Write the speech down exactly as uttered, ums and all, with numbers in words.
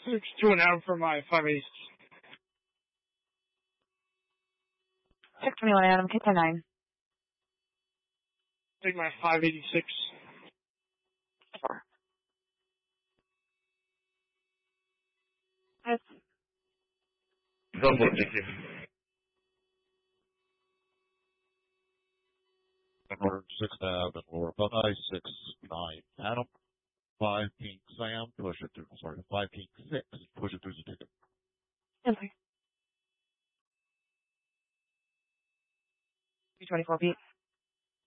six two and Adam for my five eighty-six. six twenty-one Adam, K ten nine. Take my five eighty-six. Four. Yes. Go for it, thank you. Number six Avenue, or five six nine Adam. Five King Sam, push it through. Sorry, five King six, push it through the ticket. Okay. three twenty-four Pete.